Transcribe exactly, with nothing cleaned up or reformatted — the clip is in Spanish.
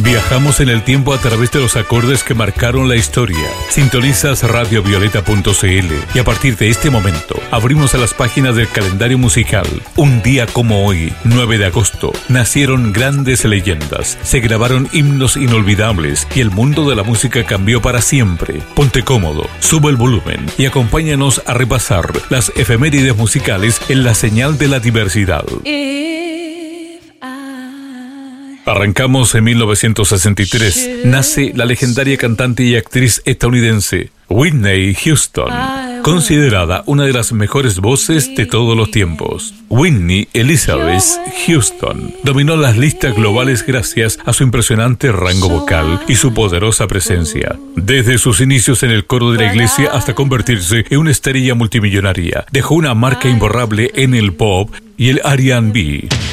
Viajamos en el tiempo a través de los acordes que marcaron la historia. Sintonizas radio violeta punto c l y a partir de este momento abrimos a las páginas del calendario musical. Un día como hoy, nueve de agosto, nacieron grandes leyendas, se grabaron himnos inolvidables y el mundo de la música cambió para siempre. Ponte cómodo, sube el volumen y acompáñanos a repasar las efemérides musicales en la señal de la diversidad. Arrancamos en mil novecientos sesenta y tres. Nace la legendaria cantante y actriz estadounidense Whitney Houston, considerada una de las mejores voces de todos los tiempos. Whitney Elizabeth Houston dominó las listas globales gracias a su impresionante rango vocal y su poderosa presencia. Desde sus inicios en el coro de la iglesia hasta convertirse en una estrella multimillonaria, dejó una marca imborrable en el pop y el R and B.